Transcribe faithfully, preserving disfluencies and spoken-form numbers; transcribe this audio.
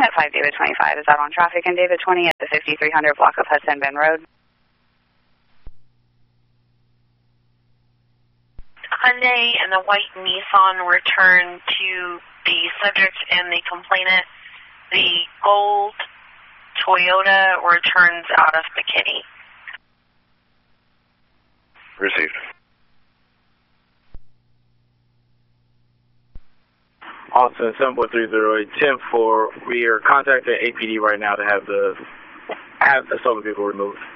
Unit five, David twenty-five, is out on traffic in David twenty at the fifty-three hundred block of Hudson Bend Road. Hyundai and the white Nissan return to the subject and the complainant. The gold Toyota returns out of the kitty. Received. Austin, seven four three zero eight, ten four. We are contacting A P D right now to have the have the stolen vehicle removed.